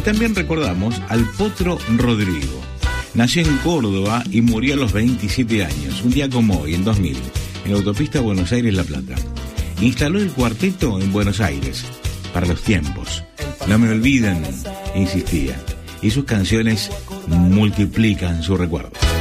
también recordamos al Potro Rodrigo. Nació en Córdoba y murió a los 27 años, un día como hoy, en 2000, en la autopista Buenos Aires-La Plata. Instaló el cuarteto en Buenos Aires, para los tiempos. No me olviden, insistía. Y sus canciones multiplican su recuerdo.